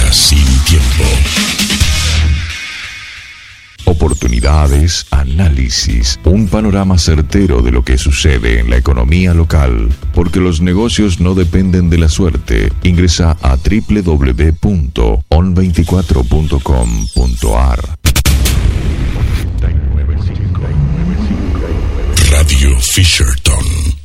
día sin tiempo. Oportunidades, análisis, un panorama certero de lo que sucede en la economía local, porque los negocios no dependen de la suerte. Ingresa a www.on24.com.ar. Radio Fisherton.